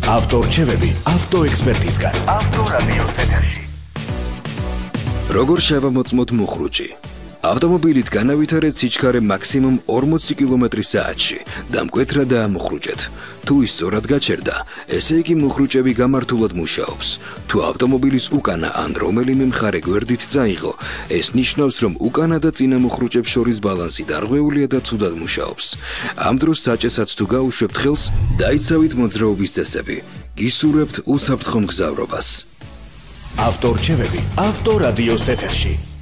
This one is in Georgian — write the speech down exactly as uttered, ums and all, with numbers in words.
ავტორჩევები ავტოექსპერტისგან. ავტორადიოს ეთერში. როგორ შევამოწმოთ მუხრუჭი? ავტომობილით განავითარეთ სიჩქარე მაქსიმუმ ორმოცი კილომეტრი საათში და მკვეთრა დაამუხრუჭეთ. თუ ის სწორად გაჩერდა, ესე იგი მუხრუჭები გამართულად მუშაობს. თუ ავტომობილის უკანა ან რომელიმე მხარე გვერდით წაიღო, ეს ნიშნავს, რომ უკანა და წინა მუხრუჭებს შორის ბალანსი დარღვეულია და ცუდად მუშაობს. ამ დროს საჭესած თუ გაუშვებთ ხელს, დაიცავით მოძრაობის წესები. გისურვებთ უსაფრთხო მგზავრობას. ავტორჩევები ავტორადიოს ეთერში.